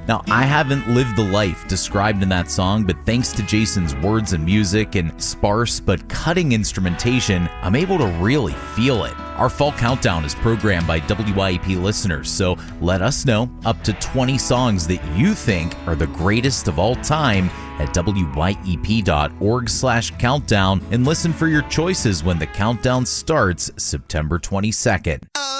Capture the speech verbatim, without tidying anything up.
Now, I haven't lived the life described in that song, but thanks to Jason's words and music and sparse but cutting instrumentation, I'm able to really feel it. Our fall countdown is programmed by W Y E P listeners, so let us know up to twenty songs that you think are the greatest of all time at W Y E P dot org slash countdown and listen for your choices when the countdown starts September twenty-second. Oh.